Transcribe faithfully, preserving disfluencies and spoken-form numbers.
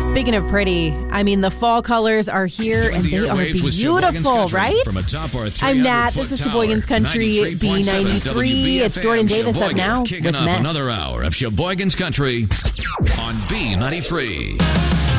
Speaking of pretty, I mean, the fall colors are here and they are beautiful, right? From a top our I'm Nat. This is Sheboygan's Country B ninety-three. It's Jordan Davis up now kicking with off Mess. another hour of Sheboygan's Country on B ninety-three.